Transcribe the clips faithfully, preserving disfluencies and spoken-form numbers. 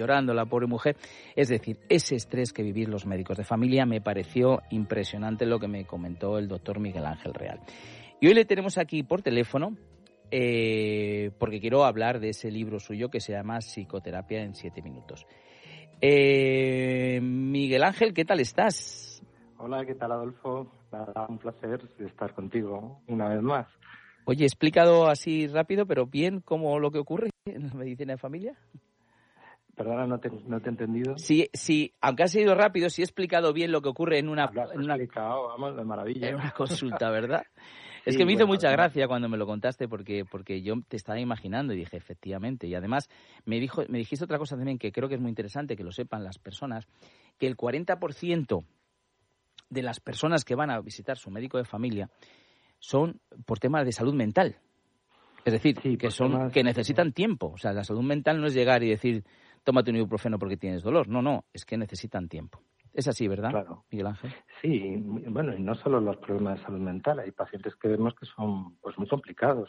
llorando la pobre mujer. Es decir, ese estrés que vivir los médicos de familia me pareció impresionante lo que me comentó el doctor Miguel Ángel Real. Y hoy le tenemos aquí por teléfono eh, porque quiero hablar de ese libro suyo que se llama Psicoterapia en siete minutos. Eh, Miguel Ángel, ¿qué tal estás? Hola, ¿qué tal, Adolfo? Nada, un placer estar contigo una vez más. Oye, he explicado así rápido, pero bien, cómo lo que ocurre en la medicina de familia. Perdona, no te, no te he entendido. Sí, sí, aunque ha sido rápido, sí he explicado bien lo que ocurre en una, Hablas en una, explicado, vamos, de maravilla. En una consulta, ¿verdad? Sí, es que me hizo bueno, mucha además... gracia cuando me lo contaste porque porque yo te estaba imaginando y dije, efectivamente. Y además me dijo me dijiste otra cosa también que creo que es muy interesante que lo sepan las personas, que el cuarenta por ciento de las personas que van a visitar su médico de familia son por temas de salud mental. Es decir, sí, que son temas... que necesitan tiempo. O sea, la salud mental no es llegar y decir, tómate un ibuprofeno porque tienes dolor. No, no, es que necesitan tiempo. Es así, ¿verdad, claro. Miguel Ángel? Sí, bueno, y no solo los problemas de salud mental, hay pacientes que vemos que son pues muy complicados.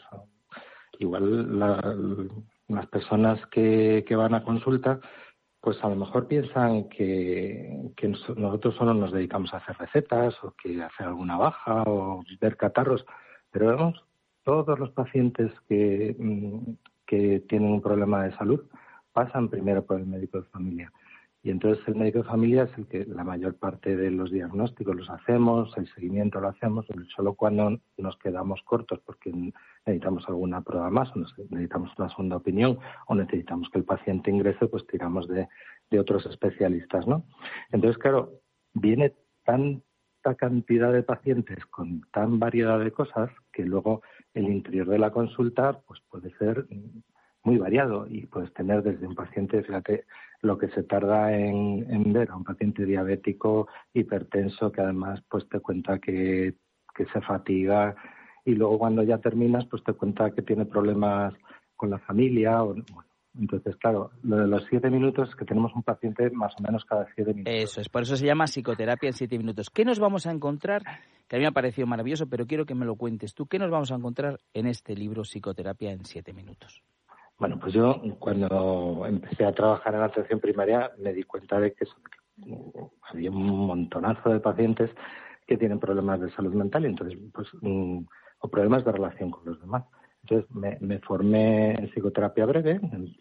Igual la, las personas que, que van a consulta, pues a lo mejor piensan que, que nosotros solo nos dedicamos a hacer recetas o que hacer alguna baja o ver catarros, pero vemos todos los pacientes que, que tienen un problema de salud pasan primero por el médico de familia. Y entonces el médico de familia es el que la mayor parte de los diagnósticos los hacemos, el seguimiento lo hacemos, solo cuando nos quedamos cortos porque necesitamos alguna prueba más, o necesitamos una segunda opinión o necesitamos que el paciente ingrese, pues tiramos de, de otros especialistas, ¿no? Entonces, claro, viene tanta cantidad de pacientes con tan variedad de cosas que luego el interior de la consulta pues puede ser muy variado y puedes tener desde un paciente, fíjate, lo que se tarda en, en ver a un paciente diabético, hipertenso, que además pues te cuenta que, que se fatiga y luego cuando ya terminas pues te cuenta que tiene problemas con la familia. O, bueno, entonces, claro, lo de los siete minutos es que tenemos un paciente más o menos cada siete minutos. Eso es, por eso se llama Psicoterapia en siete minutos. ¿Qué nos vamos a encontrar? Que a mí me ha parecido maravilloso, pero quiero que me lo cuentes tú. ¿Qué nos vamos a encontrar en este libro Psicoterapia en siete minutos? Bueno, pues yo cuando empecé a trabajar en atención primaria me di cuenta de que había un montonazo de pacientes que tienen problemas de salud mental y entonces pues o problemas de relación con los demás. Entonces me, me formé en psicoterapia breve, en,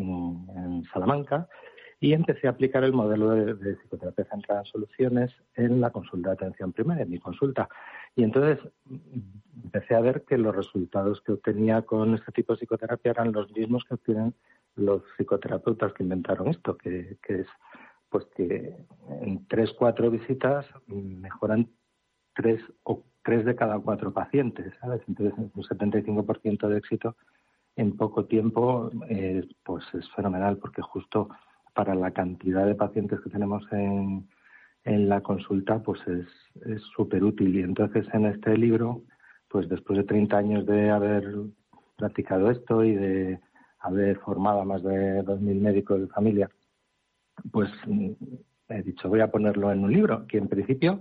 en Salamanca, y empecé a aplicar el modelo de, de psicoterapia centrada en soluciones en la consulta de atención primaria, en mi consulta. Y entonces empecé a ver que los resultados que obtenía con este tipo de psicoterapia eran los mismos que obtienen los psicoterapeutas que inventaron esto, que, que es pues que en tres, cuatro visitas mejoran tres o tres de cada cuatro pacientes, ¿sabes? Entonces un setenta y cinco por ciento de éxito en poco tiempo eh, pues es fenomenal porque justo para la cantidad de pacientes que tenemos en, en la consulta, pues es es súper útil. Y entonces en este libro, pues después de treinta años de haber practicado esto y de haber formado a más de dos mil médicos de familia, pues he dicho, voy a ponerlo en un libro, que en principio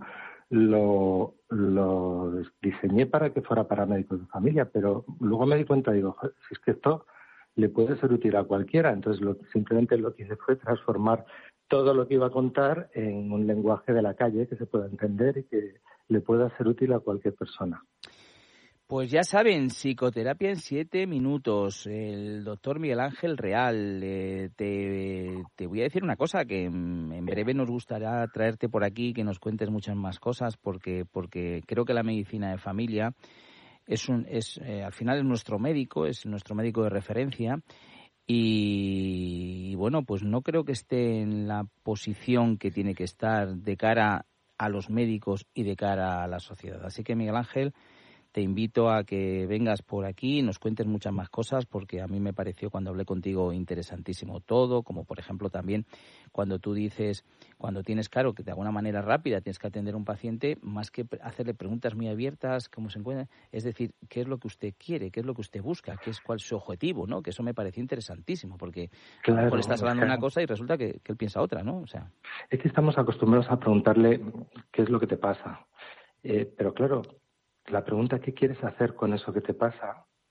lo, lo diseñé para que fuera para médicos de familia, pero luego me di cuenta, digo, si es que esto le puede ser útil a cualquiera. Entonces lo, simplemente lo que hice fue transformar todo lo que iba a contar en un lenguaje de la calle que se pueda entender y que le pueda ser útil a cualquier persona. Pues ya saben, Psicoterapia en siete minutos, el doctor Miguel Ángel Real. Eh, te, te voy a decir una cosa, que en, en breve nos gustaría traerte por aquí, que nos cuentes muchas más cosas, porque, porque creo que la medicina de familia es un es eh, al final es nuestro médico, es nuestro médico de referencia y, y bueno, pues no creo que esté en la posición que tiene que estar de cara a los médicos y de cara a la sociedad. Así que, Miguel Ángel, te invito a que vengas por aquí y nos cuentes muchas más cosas, porque a mí me pareció cuando hablé contigo interesantísimo todo, como por ejemplo también cuando tú dices, cuando tienes claro que de alguna manera rápida tienes que atender a un paciente, más que hacerle preguntas muy abiertas, cómo se encuentra, es decir, qué es lo que usted quiere, qué es lo que usted busca, qué es cuál es su objetivo, ¿no? Que eso me pareció interesantísimo, porque claro, a lo mejor estás hablando o sea, una cosa y resulta que, que él piensa otra, ¿no? O sea, es que estamos acostumbrados a preguntarle qué es lo que te pasa, eh, pero claro, la pregunta ¿qué quieres hacer con eso que te pasa?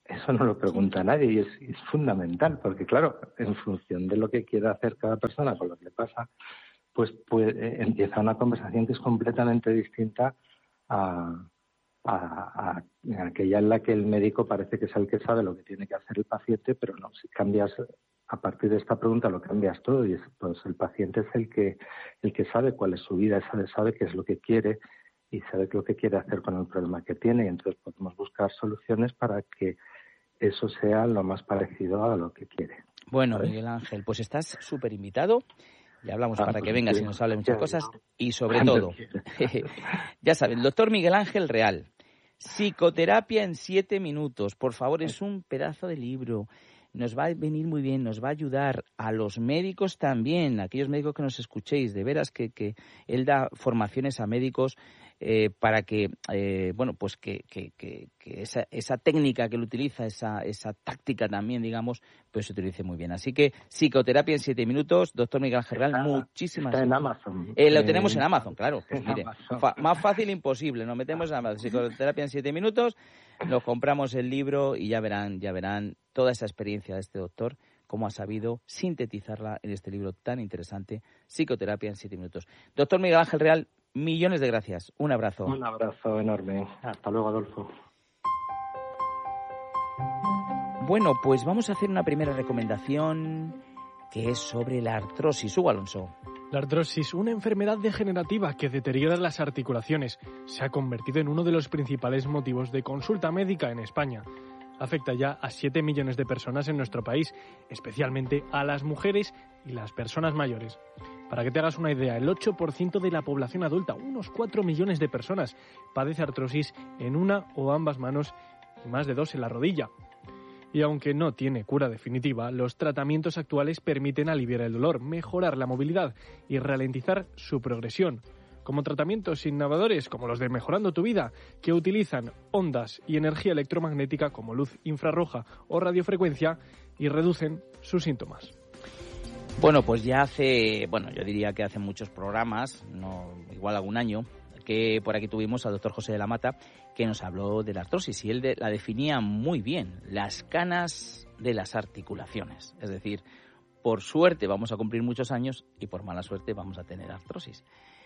eso no lo pregunta nadie y es, es fundamental, porque claro, en función de lo que quiera hacer cada persona con lo que le pasa, pues, pues eh, empieza una conversación que es completamente distinta a, a, a, a aquella en la que el médico parece que es el que sabe lo que tiene que hacer el paciente, pero no, si cambias a partir de esta pregunta lo cambias todo y es, pues el paciente es el que el que sabe cuál es su vida, sabe, sabe qué es lo que quiere y sabe lo que quiere hacer con el problema que tiene, y entonces podemos buscar soluciones para que eso sea lo más parecido a lo que quiere. Bueno, ¿sabes? Miguel Ángel, pues estás súper invitado. Ya hablamos Ah, para pues que vengas sí, y nos hable muchas cosas. Y sobre Cuando todo, ya saben, doctor Miguel Ángel Real, psicoterapia en siete minutos. Por favor, es un pedazo de libro. Nos va a venir muy bien, nos va a ayudar a los médicos también, a aquellos médicos que nos escuchéis. De veras que, que él da formaciones a médicos eh, para que, eh, bueno, pues que, que, que, que esa, esa técnica que él utiliza, esa, esa táctica también, digamos, pues se utilice muy bien. Así que psicoterapia en siete minutos, doctor Miguel Ángel Real, está, muchísimas está gracias. en Amazon. Eh, lo eh, tenemos en Amazon, claro. Pues mire, Amazon. fa- más fácil imposible. Nos metemos en Amazon, psicoterapia en siete minutos, nos compramos el libro y ya verán, ya verán toda esa experiencia de este doctor, cómo ha sabido sintetizarla en este libro tan interesante, Psicoterapia en siete minutos. Doctor Miguel Ángel Real, millones de gracias. Un abrazo. Un abrazo enorme. Hasta luego, Adolfo. Bueno, pues vamos a hacer una primera recomendación que es sobre la artrosis. Hugo Alonso. La artrosis, una enfermedad degenerativa que deteriora las articulaciones, se ha convertido en uno de los principales motivos de consulta médica en España. Afecta ya a siete millones de personas en nuestro país, especialmente a las mujeres y las personas mayores. Para que te hagas una idea, el ocho por ciento de la población adulta, unos cuatro millones de personas, padece artrosis en una o ambas manos y más de dos en la rodilla. Y aunque no tiene cura definitiva, los tratamientos actuales permiten aliviar el dolor, mejorar la movilidad y ralentizar su progresión, como tratamientos innovadores como los de Mejorando tu Vida, que utilizan ondas y energía electromagnética como luz infrarroja o radiofrecuencia y reducen sus síntomas. Bueno, pues ya hace, bueno, yo diría que hace muchos programas, no igual algún año, que por aquí tuvimos al doctor José de la Mata, que nos habló de la artrosis y él de, la definía muy bien, las canas de las articulaciones. Es decir, por suerte vamos a cumplir muchos años y por mala suerte vamos a tener artrosis.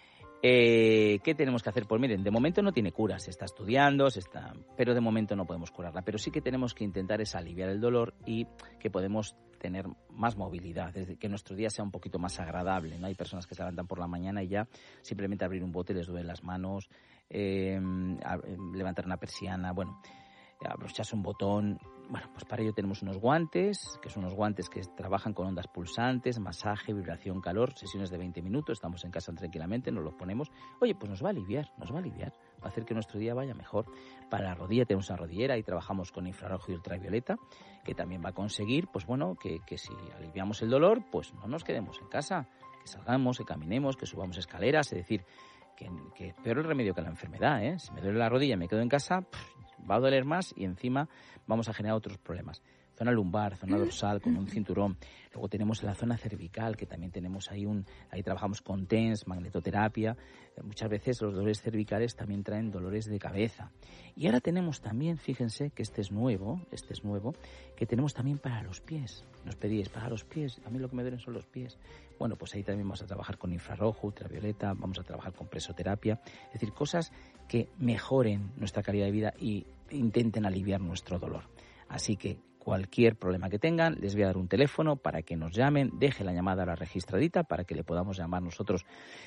Eh, ¿Qué tenemos que hacer? Pues miren, de momento no tiene cura, se está estudiando, se está, pero de momento no podemos curarla. Pero sí que tenemos que intentar es aliviar el dolor y que podemos tener más movilidad, desde que nuestro día sea un poquito más agradable, ¿no? Hay personas que se levantan por la mañana y ya simplemente abrir un bote les duelen las manos, eh, levantar una persiana, bueno, abrocharse un botón. Bueno, pues para ello tenemos unos guantes, que son unos guantes que trabajan con ondas pulsantes, masaje, vibración, calor, sesiones de veinte minutos, estamos en casa tranquilamente, nos los ponemos. Oye, pues nos va a aliviar, nos va a aliviar, va a hacer que nuestro día vaya mejor. Para la rodilla tenemos una rodillera y trabajamos con infrarrojo y ultravioleta, que también va a conseguir, pues bueno, que, que si aliviamos el dolor, pues no nos quedemos en casa, que salgamos, que caminemos, que subamos escaleras, es decir, que, que es peor el remedio que la enfermedad, ¿eh? Si me duele la rodilla y me quedo en casa, pff, va a doler más y encima vamos a generar otros problemas. Zona lumbar, zona dorsal, con un cinturón. Luego tenemos la zona cervical, que también tenemos ahí un... Ahí trabajamos con T E N S, magnetoterapia. Muchas veces los dolores cervicales también traen dolores de cabeza. Y ahora tenemos también, fíjense que este es nuevo, este es nuevo, que tenemos también para los pies. Nos pedíais, para los pies, a mí lo que me duelen son los pies. Bueno, pues ahí también vamos a trabajar con infrarrojo, ultravioleta, vamos a trabajar con presoterapia. Es decir, cosas que mejoren nuestra calidad de vida y intenten aliviar nuestro dolor. Así que cualquier problema que tengan, les voy a dar un teléfono para que nos llamen, deje la llamada a la registradita para que le podamos llamar nosotros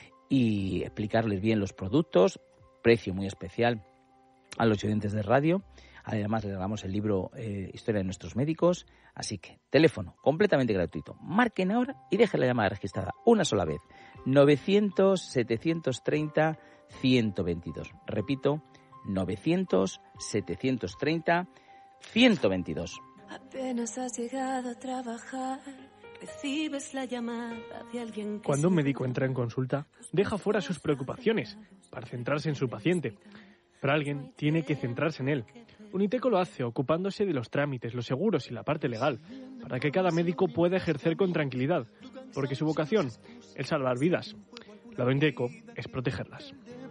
y explicarles bien los productos, precio muy especial a los oyentes de radio. Además, les damos el libro eh, Historia de nuestros médicos. Así que, teléfono completamente gratuito. Marquen ahora y dejen la llamada registrada una sola vez. novecientos, setecientos treinta, ciento veintidós. Repito, novecientos, setecientos treinta, ciento veintidós. Apenas has llegado a trabajar, recibes la llamada de alguien que... Cuando un médico entra en consulta, deja fuera sus preocupaciones para centrarse en su paciente. Pero alguien tiene que centrarse en él. Uniteco lo hace ocupándose de los trámites, los seguros y la parte legal, para que cada médico pueda ejercer con tranquilidad, porque su vocación es salvar vidas. La de Uniteco es protegerlas.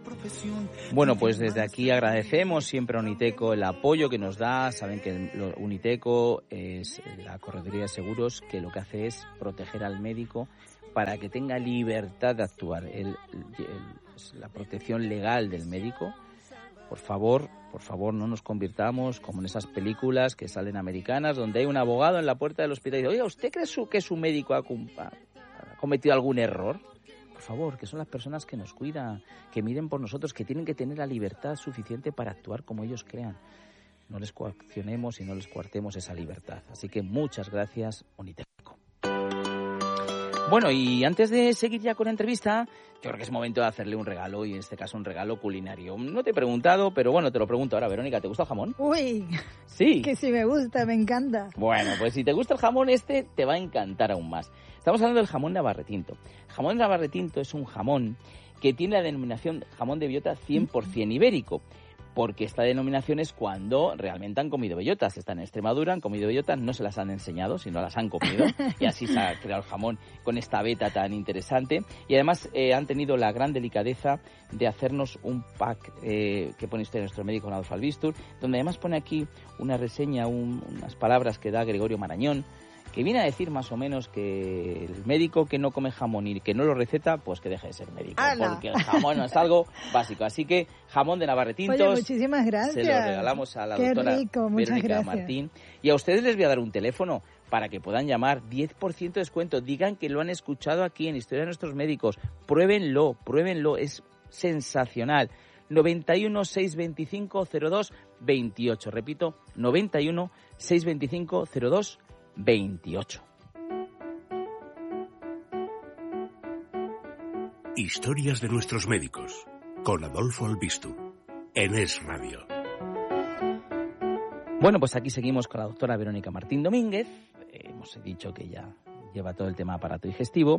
Bueno, pues desde aquí agradecemos siempre a Uniteco el apoyo que nos da. Saben que Uniteco es la correduría de seguros que lo que hace es proteger al médico para que tenga libertad de actuar. El, el, la protección legal del médico. Por favor, por favor, no nos convirtamos como en esas películas que salen americanas donde hay un abogado en la puerta del hospital y dice, oiga, ¿usted cree su, que su médico ha, ha cometido algún error? Por favor, que son las personas que nos cuidan, que miren por nosotros, que tienen que tener la libertad suficiente para actuar como ellos crean. No les coaccionemos y no les coartemos esa libertad. Así que muchas gracias, Uniteco. Bueno, y antes de seguir ya con la entrevista, yo creo que es momento de hacerle un regalo, y en este caso un regalo culinario. No te he preguntado, pero bueno, te lo pregunto ahora. Verónica, ¿te gusta el jamón? Uy, sí. Que sí me gusta, me encanta. Bueno, pues si te gusta el jamón este, te va a encantar aún más. Estamos hablando del jamón navarretinto. El jamón navarretinto es un jamón que tiene la denominación jamón de bellota cien por ciento ibérico, porque esta denominación es cuando realmente han comido bellotas. Están en Extremadura, han comido bellotas, no se las han enseñado, sino las han comido, y así se ha creado el jamón con esta veta tan interesante. Y además eh, han tenido la gran delicadeza de hacernos un pack eh, que pone usted nuestro médico Adolfo Albistur, donde además pone aquí una reseña, un, unas palabras que da Gregorio Marañón, que viene a decir más o menos que el médico que no come jamón y que no lo receta, pues que deje de ser médico. ¡Hala! Porque el jamón es algo básico. Así que jamón de Navarretintos. Oye, muchísimas gracias. Se lo regalamos a la Qué doctora rico, muchas Verónica gracias. Martín. Y a ustedes les voy a dar un teléfono para que puedan llamar. diez por ciento de descuento. Digan que lo han escuchado aquí en Historia de Nuestros Médicos. Pruébenlo, pruébenlo. Es sensacional. noventa y uno, seiscientos veinticinco, cero dos veintiocho. Repito, noventa y uno, seiscientos veinticinco, cero dos veintiocho. Historias de nuestros médicos, con Adolfo Albistur, en Es Radio. Bueno, pues aquí seguimos con la doctora Verónica Martín Domínguez. Eh, hemos dicho que ella lleva todo el tema aparato digestivo.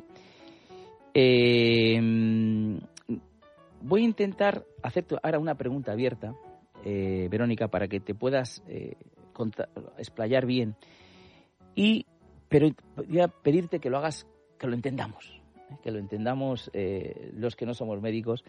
Eh, voy a intentar hacerte ahora una pregunta abierta, eh, Verónica, para que te puedas eh, contar, explayar bien. Y, pero voy a pedirte que lo hagas, que lo entendamos, ¿eh? que lo entendamos eh, los que no somos médicos.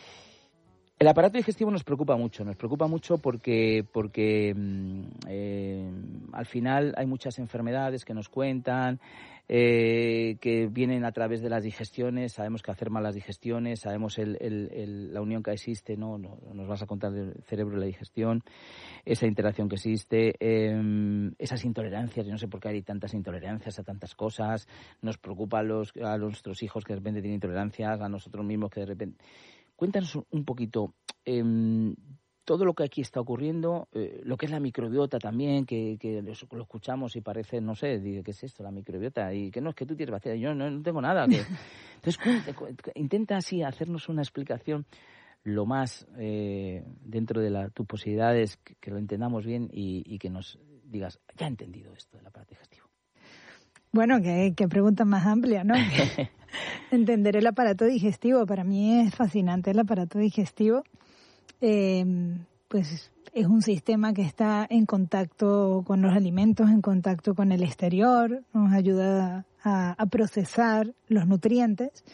El aparato digestivo nos preocupa mucho, nos preocupa mucho porque, porque eh, al final hay muchas enfermedades que nos cuentan, eh, que vienen a través de las digestiones. Sabemos que hacer malas digestiones, sabemos el, el, el, la unión que existe, ¿no? Nos vas a contar del cerebro y la digestión, esa interacción que existe, eh, esas intolerancias. Yo no sé por qué hay tantas intolerancias a tantas cosas. Nos preocupa a, los, a nuestros hijos que de repente tienen intolerancias, a nosotros mismos que de repente... Cuéntanos un poquito eh, todo lo que aquí está ocurriendo, eh, lo que es la microbiota también, que, que lo, lo escuchamos y parece, no sé, ¿qué es esto, la microbiota? Y que no, es que tú tienes bacterias, yo no, no tengo nada. Que... Entonces, cuenta, cuenta, intenta así hacernos una explicación lo más eh, dentro de la, tus posibilidades, que, que lo entendamos bien y, y que nos digas, ya he entendido esto del aparato digestivo. Bueno, qué, qué pregunta más amplia, ¿no? Entender el aparato digestivo. Para mí es fascinante el aparato digestivo. Eh, pues es un sistema que está en contacto con los alimentos, en contacto con el exterior, nos ayuda a, a procesar los nutrientes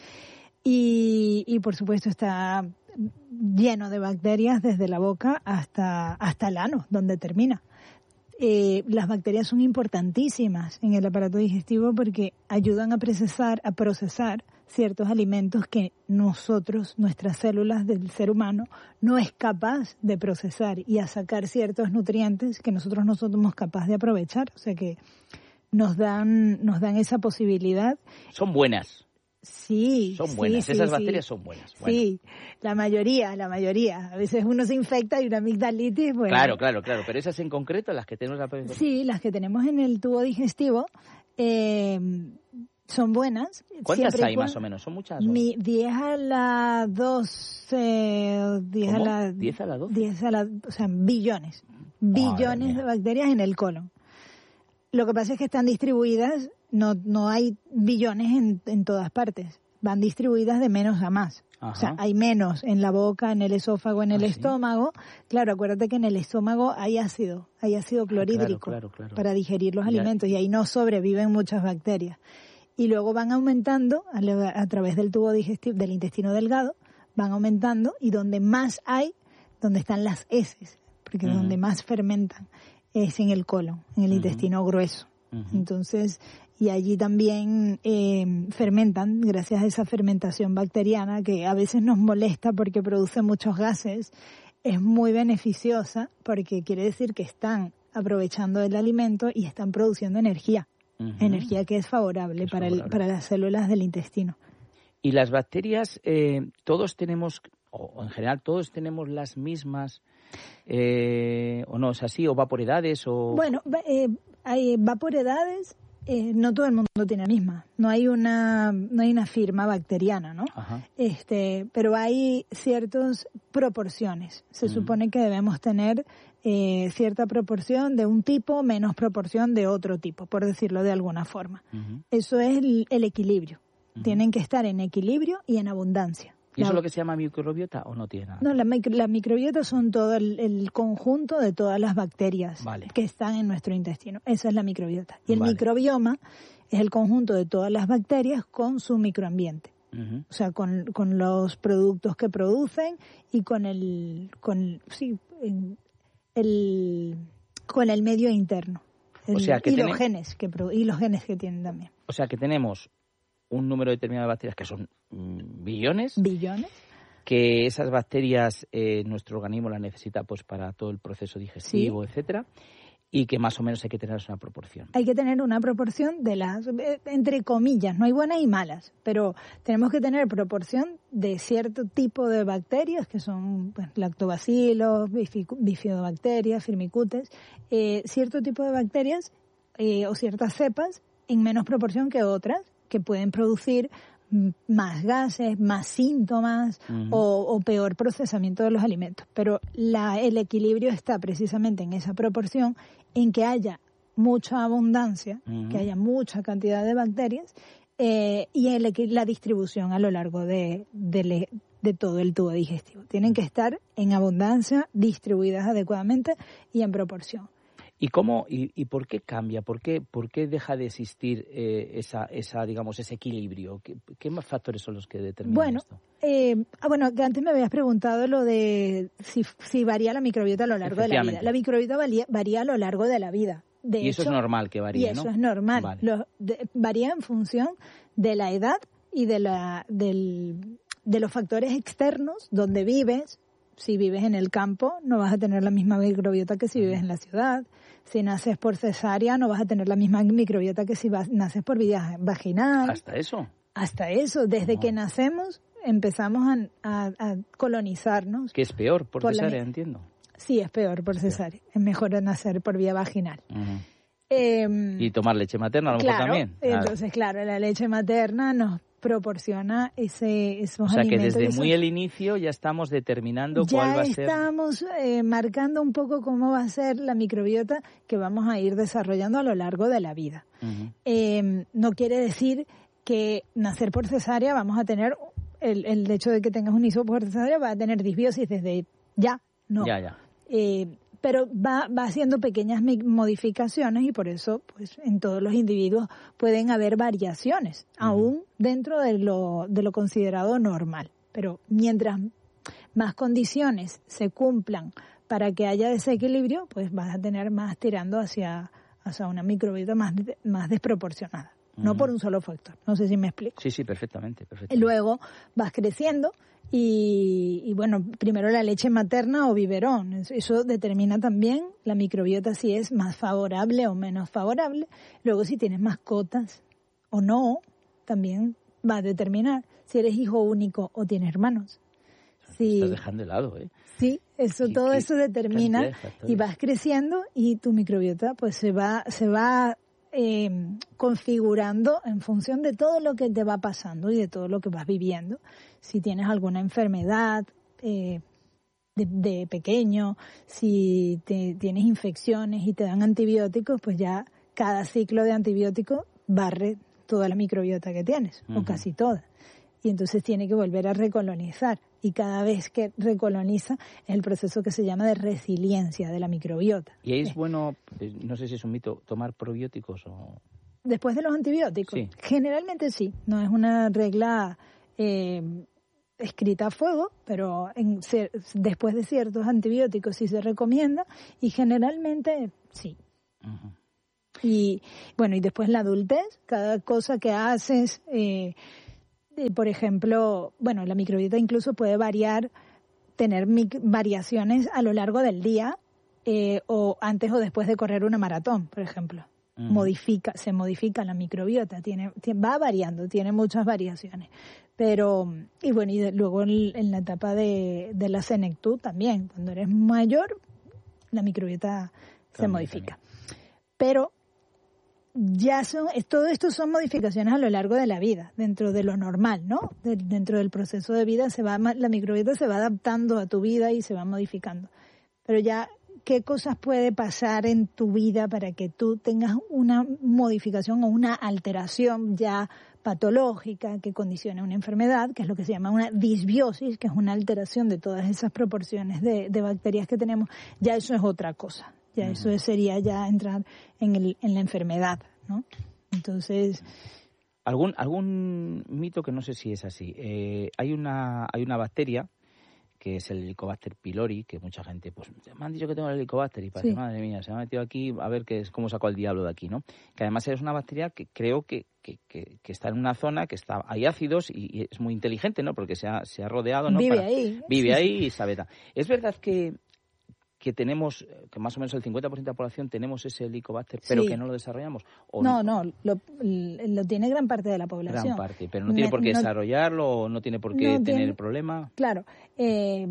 y, y, por supuesto, está lleno de bacterias desde la boca hasta, hasta el ano, donde termina. Eh, las bacterias son importantísimas en el aparato digestivo porque ayudan a procesar, a procesar ciertos alimentos que nosotros, nuestras células del ser humano, no es capaz de procesar y a sacar ciertos nutrientes que nosotros no somos capaces de aprovechar. O sea que nos dan, nos dan esa posibilidad. Son buenas. Sí, son buenas, sí, esas sí, bacterias sí. son buenas. Bueno. Sí, la mayoría, la mayoría. A veces uno se infecta y una amigdalitis, bueno. Claro, claro, claro, pero esas en concreto, las que tenemos... La... Sí, las que tenemos en el tubo digestivo eh, son buenas. ¿Cuántas Siempre hay cuando... más o menos? ¿Son muchas? Mi, diez a la doce, diez ¿Cómo? a la... ¿diez a la doce? diez a la... O sea, billones. Billones de bacterias en el colon. Lo que pasa es que están distribuidas, no, no hay billones en, en todas partes. Van distribuidas de menos a más. Ajá. O sea, hay menos en la boca, en el esófago, en el ah, estómago. ¿Sí? Claro, acuérdate que en el estómago hay ácido, hay ácido clorhídrico ah, claro, claro, claro. para digerir los ya. alimentos y ahí no sobreviven muchas bacterias. Y luego van aumentando a, a través del tubo digestivo, del intestino delgado, van aumentando y donde más hay, donde están las heces, porque uh-huh. donde más fermentan es en el colon, en el uh-huh. intestino grueso. Uh-huh. Entonces, y allí también eh, fermentan, gracias a esa fermentación bacteriana que a veces nos molesta porque produce muchos gases, es muy beneficiosa porque quiere decir que están aprovechando el alimento y están produciendo energía, uh-huh. energía que es favorable, es para, favorable. El, para las células del intestino. Y las bacterias, eh, todos tenemos, o en general todos tenemos las mismas, eh, o no es así, o vaporedades, o... Bueno, eh, hay vaporedades, eh, no todo el mundo tiene la misma. No hay una, no hay una firma bacteriana, ¿no? Ajá. Este, pero hay ciertas proporciones. Se uh-huh. supone que debemos tener eh, cierta proporción de un tipo, menos proporción de otro tipo, por decirlo de alguna forma. Uh-huh. Eso es el, el equilibrio. Uh-huh. Tienen que estar en equilibrio y en abundancia. ¿Y eso es lo que se llama microbiota o no tiene nada? No, la, micro, la microbiota son todo el, el conjunto de todas las bacterias vale. que están en nuestro intestino. Esa es la microbiota. Y el vale. microbioma es el conjunto de todas las bacterias con su microambiente. Uh-huh. O sea, con, con los productos que producen y con el, con, sí, el, con el medio interno. El, o sea que y, tiene... los genes que, y los genes que tienen también. O sea que tenemos un número determinado de bacterias que son mmm, billones. Billones. Que esas bacterias eh, nuestro organismo las necesita pues para todo el proceso digestivo, sí. etcétera. Y que más o menos hay que tener una proporción. Hay que tener una proporción de las, entre comillas, no hay buenas y malas, pero tenemos que tener proporción de cierto tipo de bacterias, que son pues, lactobacilos, bifidobacterias, firmicutes, eh, cierto tipo de bacterias eh, o ciertas cepas en menos proporción que otras, que pueden producir más gases, más síntomas uh-huh. o, o peor procesamiento de los alimentos. Pero la, el equilibrio está precisamente en esa proporción, en que haya mucha abundancia, uh-huh. que haya mucha cantidad de bacterias eh, y el, la distribución a lo largo de, de, de todo el tubo digestivo. Tienen que estar en abundancia, distribuidas adecuadamente y en proporción. ¿Y cómo y, y por qué cambia? ¿Por qué por qué deja de existir eh, esa esa digamos ese equilibrio? ¿Qué, qué más factores son los que determinan bueno, esto? Eh, ah, bueno, que antes me habías preguntado lo de si, si varía la microbiota a lo largo de la vida. La microbiota varía, varía a lo largo de la vida. De y hecho, eso es normal que varíe, y eso ¿no? es normal. Vale. Lo, de, varía en función de la edad y de la del, de los factores externos donde vives. Si vives en el campo, no vas a tener la misma microbiota que si vives en la ciudad. Si naces por cesárea, no vas a tener la misma microbiota que si vas, naces por vía vaginal. ¿Hasta eso? Hasta eso. Desde no. que nacemos empezamos a, a, a colonizarnos. ¿Qué es peor? Por, por cesárea, la... entiendo. Sí, es peor por cesárea. Es mejor nacer por vía vaginal. Uh-huh. eh, y tomar leche materna a lo claro, mejor también. Entonces, claro, la leche materna nos proporciona ese, esos alimentos. O sea, que desde esos... muy el inicio ya estamos determinando ya cuál va a ser... Ya estamos eh, marcando un poco cómo va a ser la microbiota que vamos a ir desarrollando a lo largo de la vida. Uh-huh. Eh, no quiere decir que nacer por cesárea vamos a tener, el, el hecho de que tengas un hijo por cesárea va a tener disbiosis desde ya, no. Ya, ya. Eh, pero va, va haciendo pequeñas modificaciones y por eso pues en todos los individuos pueden haber variaciones, uh-huh. aún dentro de lo, de lo considerado normal. Pero mientras más condiciones se cumplan para que haya desequilibrio, pues vas a tener más tirando hacia, hacia una microbiota más, más desproporcionada. Uh-huh. No por un solo factor. No sé si me explico. Sí, sí, perfectamente. perfectamente. Luego vas creciendo y, y, bueno, primero la leche materna o biberón. Eso determina también la microbiota si es más favorable o menos favorable. Luego si tienes mascotas o no, también va a determinar si eres hijo único o tienes hermanos. Sí. Estás dejando de lado, ¿eh? Sí, eso, ¿Qué, todo qué eso determina y vas creciendo y tu microbiota pues se va, se va eh, configurando en función de todo lo que te va pasando y de todo lo que vas viviendo. Si tienes alguna enfermedad eh, de, de pequeño, si te, tienes infecciones y te dan antibióticos, pues ya cada ciclo de antibiótico barre toda la microbiota que tienes, uh-huh. o casi toda. Y entonces tiene que volver a recolonizar. Y cada vez que recoloniza es el proceso que se llama de resiliencia de la microbiota. ¿Y ahí es bueno, no sé si es un mito, tomar probióticos o...? Después de los antibióticos. Sí. Generalmente sí. No es una regla eh, escrita a fuego, pero en, después de ciertos antibióticos sí se recomienda y generalmente sí. Uh-huh. Y bueno, y después la adultez, cada cosa que haces, eh, eh, por ejemplo, bueno, la microbiota incluso puede variar, tener mic- variaciones a lo largo del día eh, o antes o después de correr una maratón, por ejemplo. Uh-huh. Modifica, se modifica la microbiota, tiene, tiene, va variando, tiene muchas variaciones. Pero, y bueno, y de, luego en, en la etapa de, de la senectud también, cuando eres mayor, la microbiota se también, modifica. También. Pero ya son, todo esto son modificaciones a lo largo de la vida, dentro de lo normal, ¿no? De, dentro del proceso de vida se va, la microbiota se va adaptando a tu vida y se va modificando. Pero ya, ¿qué cosas puede pasar en tu vida para que tú tengas una modificación o una alteración ya patológica que condicione una enfermedad, que es lo que se llama una disbiosis, que es una alteración de todas esas proporciones de, de bacterias que tenemos? Ya eso es otra cosa. Ya uh-huh. Eso sería ya entrar en, el, en la enfermedad, ¿no? Entonces, algún algún mito que no sé si es así. Eh, hay una hay una bacteria que es el Helicobacter pylori, que mucha gente, pues, me han dicho que tengo el Helicobacter y parece, sí. Madre mía, se me ha metido aquí a ver qué es, cómo sacó el diablo de aquí, ¿no? Que además es una bacteria que creo que, que, que, que está en una zona que está, hay ácidos y, y es muy inteligente, ¿no? Porque se ha, se ha rodeado, ¿no? Vive Para, ahí. Vive sí, ahí sí. y sabe. Es verdad que que tenemos, que más o menos el cincuenta por ciento de la población tenemos ese Helicobacter, pero sí. que no lo desarrollamos. ¿O no, no, no lo, lo tiene gran parte de la población. Gran parte, pero no tiene por qué no, desarrollarlo o no tiene por qué no tener tiene, problema. Claro, eh,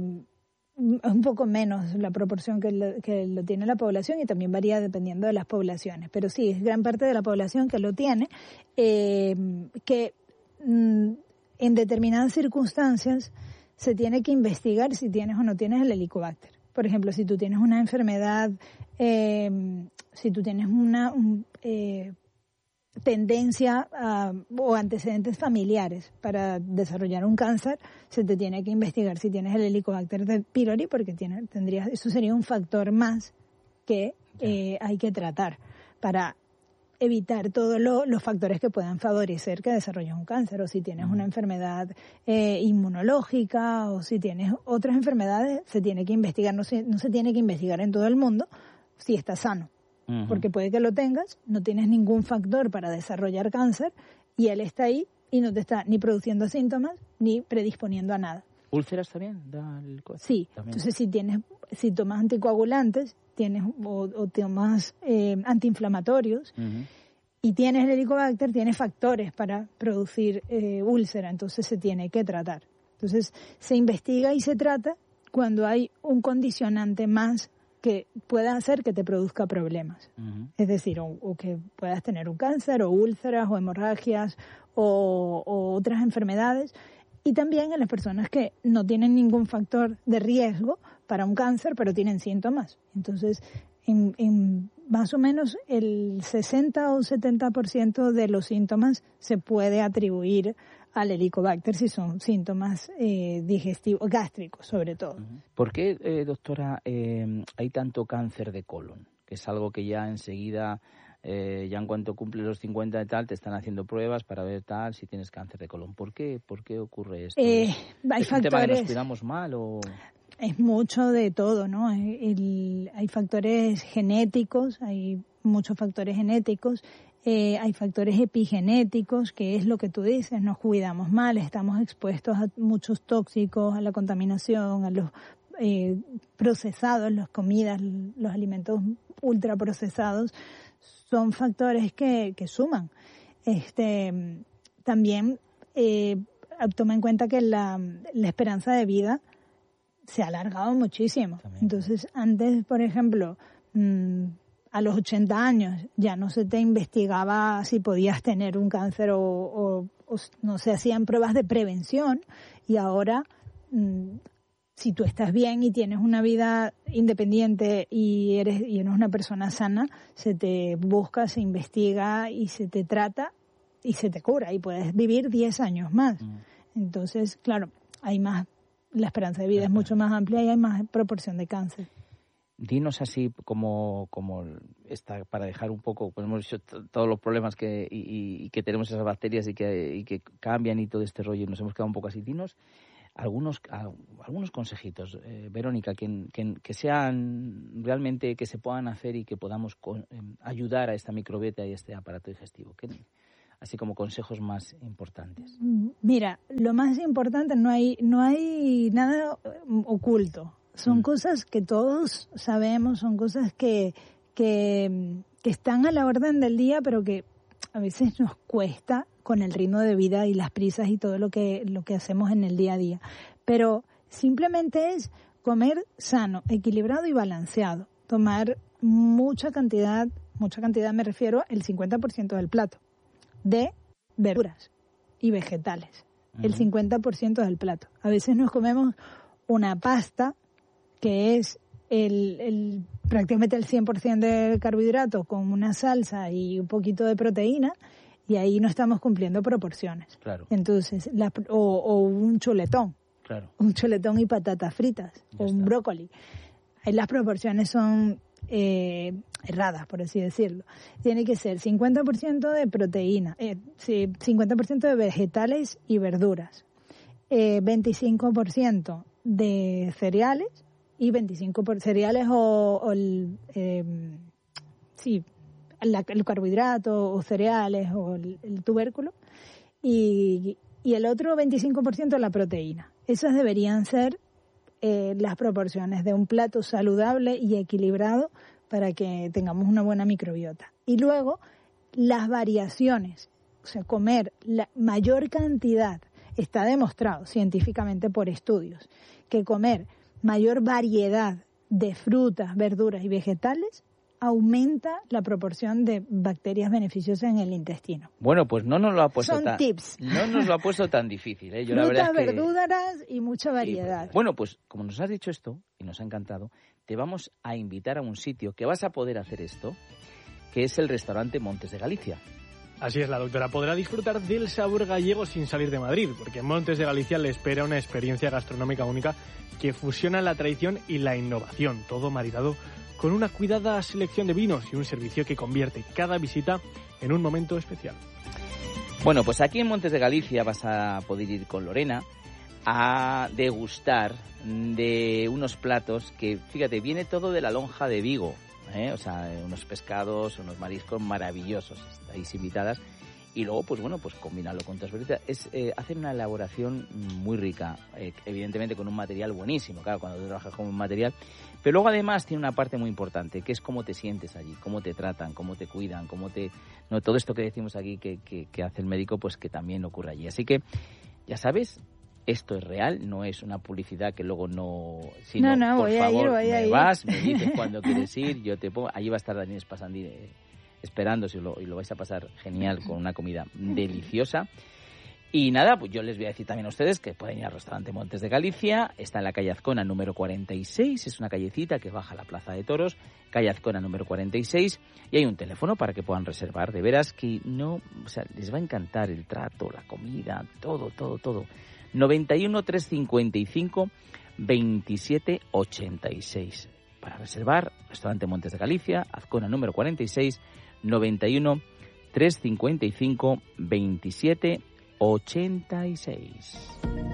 es un poco menos la proporción que lo, que lo tiene la población y también varía dependiendo de las poblaciones, pero sí, es gran parte de la población que lo tiene, eh, que mm, en determinadas circunstancias se tiene que investigar si tienes o no tienes el Helicobacter. Por ejemplo, si tú tienes una enfermedad, eh, si tú tienes una un, eh, tendencia a, o antecedentes familiares para desarrollar un cáncer, se te tiene que investigar si tienes el Helicobacter pylori, porque tiene, tendrías, eso sería un factor más que eh, hay que tratar para evitar todos lo, los factores que puedan favorecer que desarrolles un cáncer, o si tienes una enfermedad eh, inmunológica, o si tienes otras enfermedades, se tiene que investigar, no se, no se tiene que investigar en todo el mundo si estás sano, uh-huh. porque puede que lo tengas, no tienes ningún factor para desarrollar cáncer, y él está ahí y no te está ni produciendo síntomas, ni predisponiendo a nada. ¿Úlceras también? Da el... Sí, también. Entonces si tienes, si tomas anticoagulantes, tienes o, o tomas eh, antiinflamatorios uh-huh. y tienes el Helicobacter, tienes factores para producir eh, úlcera, entonces se tiene que tratar. Entonces se investiga y se trata cuando hay un condicionante más que pueda hacer que te produzca problemas. Uh-huh. Es decir, o, o que puedas tener un cáncer, o úlceras, o hemorragias, o, o otras enfermedades. Y también en las personas que no tienen ningún factor de riesgo para un cáncer, pero tienen síntomas. Entonces, en, en más o menos el sesenta o setenta por ciento de los síntomas se puede atribuir al Helicobacter si son síntomas eh, digestivos, gástricos sobre todo. ¿Por qué, eh, doctora, eh, hay tanto cáncer de colon? Que es algo que ya enseguida... Eh, ya en cuanto cumples los cincuenta y tal, te están haciendo pruebas para ver tal si tienes cáncer de colon. ¿Por qué? ¿Por qué ocurre esto? Eh, ¿Es, hay ¿es factores, un tema que nos cuidamos mal o...? Es mucho de todo, ¿no? El, hay factores genéticos, hay muchos factores genéticos, eh, hay factores epigenéticos, que es lo que tú dices, nos cuidamos mal, estamos expuestos a muchos tóxicos, a la contaminación, a los eh, procesados, las comidas, los alimentos ultraprocesados, son factores que, que suman. Este, también eh, toma en cuenta que la, la esperanza de vida se ha alargado muchísimo. También. Entonces, antes, por ejemplo, mmm, a los ochenta años ya no se te investigaba si podías tener un cáncer o, o, o no se hacían pruebas de prevención, y ahora... Mmm, si tú estás bien y tienes una vida independiente y eres, y eres una persona sana, se te busca, se investiga y se te trata y se te cura y puedes vivir diez años más. Mm. Entonces, claro, hay más, la esperanza de vida es mucho más amplia y hay más proporción de cáncer. Dinos así como, como está, para dejar un poco, pues hemos dicho t- todos los problemas que y, y que tenemos esas bacterias y que, y que cambian y todo este rollo, y nos hemos quedado un poco así. Dinos algunos algunos consejitos, eh, Verónica, que, que, que sean realmente, que se puedan hacer y que podamos con, eh, ayudar a esta microbiota y a este aparato digestivo, que, así como consejos más importantes. Mira, lo más importante, no hay no hay nada oculto. Son mm. cosas que todos sabemos, son cosas que, que, que están a la orden del día, pero que a veces nos cuesta con el ritmo de vida y las prisas y todo lo que lo que hacemos en el día a día. Pero simplemente es comer sano, equilibrado y balanceado. Tomar mucha cantidad, mucha cantidad me refiero al cincuenta por ciento del plato, de verduras y vegetales. Uh-huh. El cincuenta por ciento del plato. A veces nos comemos una pasta que es el, el prácticamente el cien por ciento del carbohidrato con una salsa y un poquito de proteína, y ahí no estamos cumpliendo proporciones. Claro. Entonces, la, o, o un chuletón. Claro. Un chuletón y patatas fritas, ya o un está. brócoli. Ahí las proporciones son eh, erradas, por así decirlo. Tiene que ser cincuenta por ciento de proteína, eh, sí, cincuenta por ciento de vegetales y verduras, eh, veinticinco por ciento de cereales y veinticinco por ciento cereales o, o el, eh, sí, la, el carbohidrato o cereales o el, el tubérculo, y, y el otro veinticinco por ciento la proteína. Esas deberían ser eh, las proporciones de un plato saludable y equilibrado para que tengamos una buena microbiota. Y luego, las variaciones, o sea, comer la mayor cantidad, está demostrado científicamente por estudios, que comer mayor variedad de frutas, verduras y vegetales aumenta la proporción de bacterias beneficiosas en el intestino. Bueno, pues no nos lo ha puesto Son tan tips. No nos lo ha puesto tan difícil, ¿eh? Yo Frutas, la verdad es que... verduras y mucha variedad. Sí, bueno, pues como nos has dicho esto y nos ha encantado, te vamos a invitar a un sitio que vas a poder hacer esto, que es el restaurante Montes de Galicia. Así es, la doctora podrá disfrutar del sabor gallego sin salir de Madrid, porque en Montes de Galicia le espera una experiencia gastronómica única que fusiona la tradición y la innovación, todo maridado con una cuidada selección de vinos y un servicio que convierte cada visita en un momento especial. Bueno, pues aquí en Montes de Galicia vas a poder ir con Lorena a degustar de unos platos que, fíjate, viene todo de la lonja de Vigo, ¿eh? O sea, unos pescados, unos mariscos maravillosos, estáis invitadas. Y luego, pues bueno, pues combinarlo con otras verduras. Es eh, hacer una elaboración muy rica, eh, evidentemente con un material buenísimo, claro, cuando tú trabajas con un material. Pero luego además tiene una parte muy importante, que es cómo te sientes allí, cómo te tratan, cómo te cuidan, cómo te... no todo esto que decimos aquí que, que, que hace el médico, pues que también ocurre allí. Así que, ya sabes, esto es real, no es una publicidad que luego no... Sino, no, no, por voy favor, a ir, voy me a ir. vas, me dices cuándo quieres ir, yo te pongo... Allí va a estar Daniel Spasandí eh, esperándose y lo, y lo vais a pasar genial con una comida deliciosa. Y nada, pues yo les voy a decir también a ustedes que pueden ir al restaurante Montes de Galicia. Está en la calle Azcona número cuarenta y seis, es una callecita que baja a la Plaza de Toros, calle Azcona número cuarenta y seis, y hay un teléfono para que puedan reservar. De veras que no, o sea, les va a encantar el trato, la comida, todo, todo, todo. noventa y uno, trescientos cincuenta y cinco, veintisiete ochenta y seis. Para reservar, restaurante Montes de Galicia, Azcona número cuarenta y seis, noventa y uno, trescientos cincuenta y cinco, veintisiete ochenta y seis.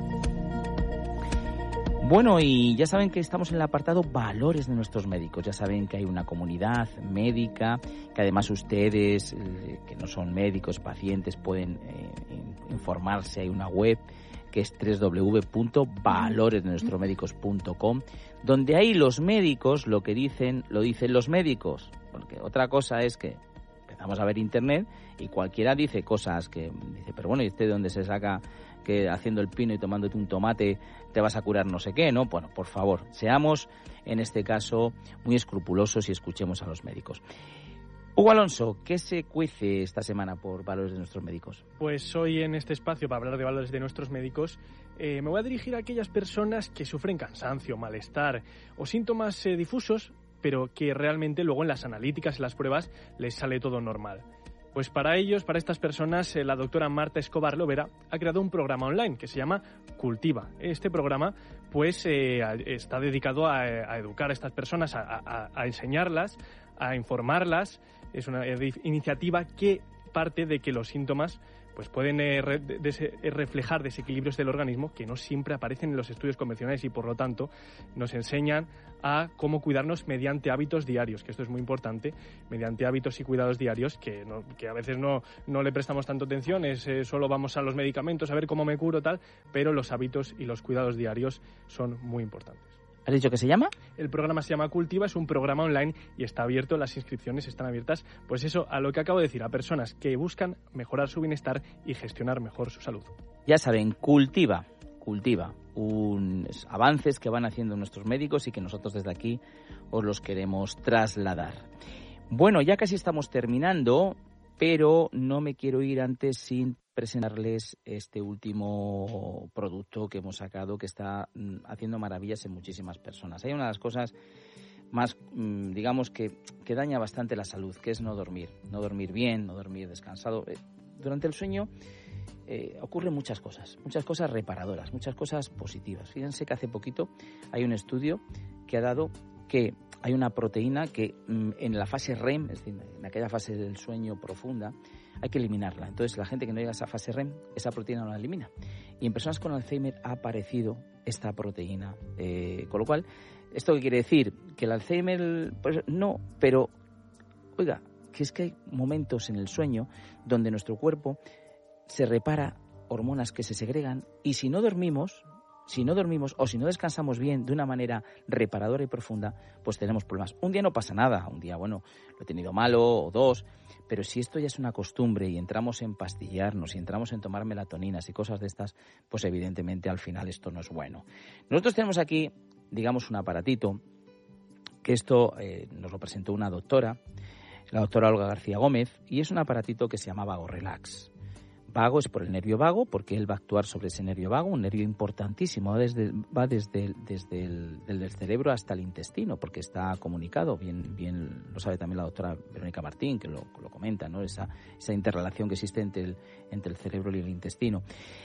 Bueno, y ya saben que estamos en el apartado Valores de nuestros médicos. Ya saben que hay una comunidad médica, que además ustedes, eh, que no son médicos, pacientes, pueden eh, informarse. Hay una web que es doble u doble u doble u punto valores de nuestros médicos punto com, donde ahí los médicos lo que dicen, lo dicen los médicos. Porque otra cosa es que empezamos a ver internet y cualquiera dice cosas que dice, pero bueno, ¿y usted de dónde se saca que haciendo el pino y tomándote un tomate te vas a curar no sé qué, no? Bueno, por favor, seamos en este caso muy escrupulosos y escuchemos a los médicos. Hugo Alonso, ¿qué se cuece esta semana por Valores de nuestros médicos? Pues hoy en este espacio para hablar de Valores de nuestros médicos eh, me voy a dirigir a aquellas personas que sufren cansancio, malestar o síntomas eh, difusos, pero que realmente luego en las analíticas y las pruebas les sale todo normal. Pues para ellos, para estas personas, eh, la doctora Marta Escobar Lovera ha creado un programa online que se llama Cultiva. Este programa pues eh, está dedicado a, a educar a estas personas, a, a, a enseñarlas, a informarlas. Es una iniciativa que parte de que los síntomas pues pueden eh, re, de, de, reflejar desequilibrios del organismo que no siempre aparecen en los estudios convencionales y, por lo tanto, nos enseñan a cómo cuidarnos mediante hábitos diarios, que esto es muy importante, mediante hábitos y cuidados diarios que, no, que a veces no, no le prestamos tanto atención, es eh, solo vamos a los medicamentos a ver cómo me curo, tal, pero los hábitos y los cuidados diarios son muy importantes. ¿Has dicho que se llama? El programa se llama Cultiva, es un programa online y está abierto, las inscripciones están abiertas, pues eso, a lo que acabo de decir, a personas que buscan mejorar su bienestar y gestionar mejor su salud. Ya saben, Cultiva, Cultiva, unos avances que van haciendo nuestros médicos y que nosotros desde aquí os los queremos trasladar. Bueno, ya casi estamos terminando, pero no me quiero ir antes sin presentarles este último producto que hemos sacado que está haciendo maravillas en muchísimas personas. Hay una de las cosas más, digamos, que, que daña bastante la salud, que es no dormir. No dormir bien, no dormir descansado. Durante el sueño eh, ocurren muchas cosas, muchas cosas reparadoras, muchas cosas positivas. Fíjense que hace poquito hay un estudio que ha dado que hay una proteína que en la fase R E M, es decir, en aquella fase del sueño profunda, hay que eliminarla. Entonces, la gente que no llega a esa fase R E M, esa proteína no la elimina. Y en personas con Alzheimer ha aparecido esta proteína. Eh, con lo cual, ¿esto qué quiere decir? Que el Alzheimer, pues no, pero, oiga, que es que hay momentos en el sueño donde nuestro cuerpo se repara hormonas que se segregan y si no dormimos... Si no dormimos o si no descansamos bien de una manera reparadora y profunda, pues tenemos problemas. Un día no pasa nada, un día, bueno, lo he tenido malo o dos, pero si esto ya es una costumbre y entramos en pastillarnos y entramos en tomar melatoninas y cosas de estas, pues evidentemente al final esto no es bueno. Nosotros tenemos aquí, digamos, un aparatito, que esto eh, nos lo presentó una doctora, la doctora Olga García Gómez, y es un aparatito que se llama Vago Relax. Vago es por el nervio vago, porque él va a actuar sobre ese nervio vago, un nervio importantísimo, va desde, va desde, el, desde el, el cerebro hasta el intestino, porque está comunicado, bien, bien lo sabe también la doctora Verónica Martín, que lo, lo comenta, ¿no? Esa, esa interrelación que existe entre el, entre el cerebro y el intestino.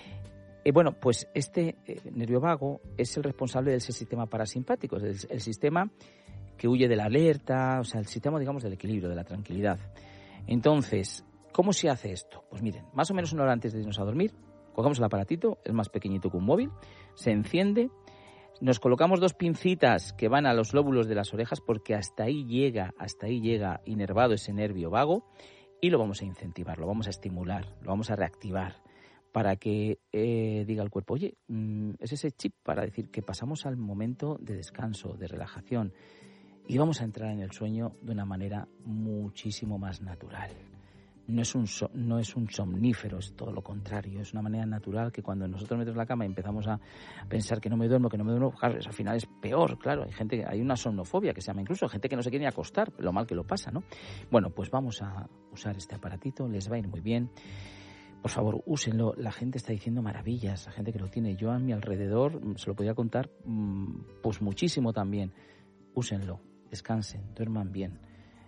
Eh, bueno, pues este eh, nervio vago es el responsable del sistema parasimpático, es el, el sistema que huye de la alerta, o sea, el sistema, digamos, del equilibrio, de la tranquilidad. Entonces, ¿cómo se hace esto? Pues miren, más o menos una hora antes de irnos a dormir, cogemos el aparatito, es más pequeñito que un móvil, se enciende, nos colocamos dos pincitas que van a los lóbulos de las orejas porque hasta ahí llega, hasta ahí llega inervado ese nervio vago y lo vamos a incentivar, lo vamos a estimular, lo vamos a reactivar para que eh, diga el cuerpo, oye, es ese chip para decir que pasamos al momento de descanso, de relajación y vamos a entrar en el sueño de una manera muchísimo más natural. No es, un so, no es un somnífero, es todo lo contrario. Es una manera natural que cuando nosotros metemos en la cama y empezamos a pensar que no me duermo, que no me duermo, claro, al final es peor, claro. Hay gente, hay una somnofobia que se llama incluso, gente que no se quiere ni acostar, lo mal que lo pasa, ¿no? Bueno, pues vamos a usar este aparatito, les va a ir muy bien. Por favor, úsenlo. La gente está diciendo maravillas, la gente que lo tiene. Yo a mi alrededor se lo podía contar pues muchísimo también. Úsenlo, descansen, duerman bien.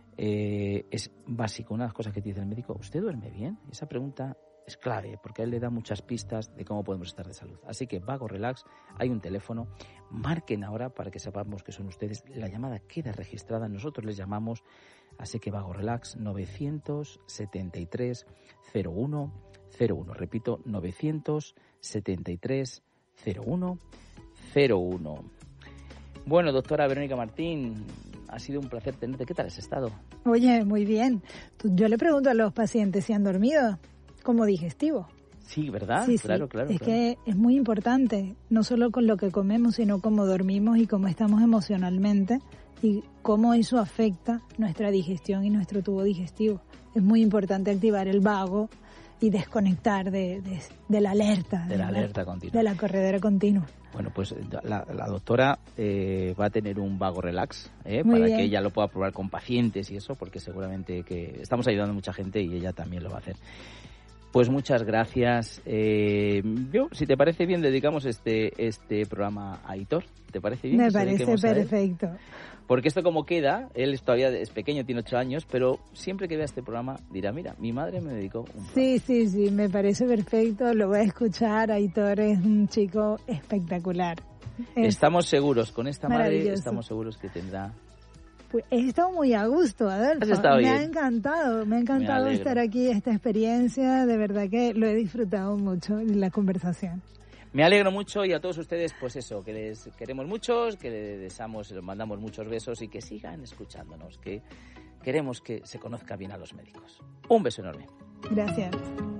Eh, es básico, una de las cosas que te dice el médico, ¿usted duerme bien? Esa pregunta es clave porque a él le da muchas pistas de cómo podemos estar de salud. Así que Vago Relax, hay un teléfono, marquen ahora para que sepamos que son ustedes, la llamada queda registrada, nosotros les llamamos, así que Vago Relax novecientos setenta y tres cero uno cero uno, repito, novecientos setenta y tres cero uno cero uno. Bueno, doctora Verónica Martín, ha sido un placer tenerte. ¿Qué tal has estado? Oye, muy bien. Yo le pregunto a los pacientes si han dormido como digestivo. Sí, ¿verdad? Sí, claro, sí. claro. Es claro. que es muy importante, no solo con lo que comemos, sino cómo dormimos y cómo estamos emocionalmente y cómo eso afecta nuestra digestión y nuestro tubo digestivo. Es muy importante activar el vago y desconectar de, de, de la alerta. De, de la la alerta continua. De la corredera continua. Bueno, pues la, la doctora eh, va a tener un Vago Relax eh, Muy para bien. que ella lo pueda probar con pacientes y eso, porque seguramente que estamos ayudando a mucha gente y ella también lo va a hacer. Pues muchas gracias. Eh, yo, si te parece bien, dedicamos este este programa a Aitor. ¿Te parece bien? Me parece perfecto. Porque esto como queda, él todavía es pequeño, tiene ocho años, pero siempre que vea este programa dirá, mira, mi madre me dedicó un programa. Sí, sí, sí, me parece perfecto, lo voy a escuchar. Aitor es un chico espectacular. Es estamos seguros, con esta madre maravilloso. estamos seguros que tendrá Pues he estado muy a gusto, Adolfo. Has estado me bien. ha encantado, me ha encantado Me estar aquí, esta experiencia, de verdad que lo he disfrutado mucho, la conversación. Me alegro mucho y a todos ustedes, pues eso, que les queremos muchos, que les deseamos, les mandamos muchos besos y que sigan escuchándonos, que queremos que se conozca bien a los médicos. Un beso enorme. Gracias.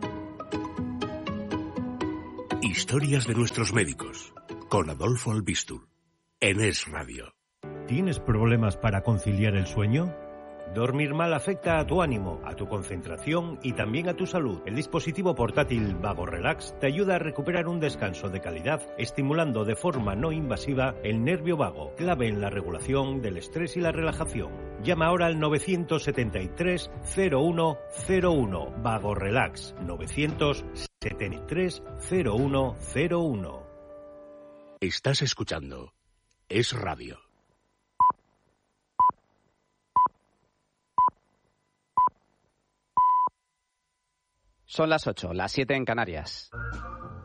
Historias de nuestros médicos, con Adolfo Albistur, en Es Radio. ¿Tienes problemas para conciliar el sueño? Dormir mal afecta a tu ánimo, a tu concentración y también a tu salud. El dispositivo portátil Vago Relax te ayuda a recuperar un descanso de calidad, estimulando de forma no invasiva el nervio vago, clave en la regulación del estrés y la relajación. Llama ahora al nueve siete tres, cero uno cero uno. Vago Relax, nueve siete tres, cero uno cero uno. Estás escuchando Es Radio. Son las ocho, las siete en Canarias.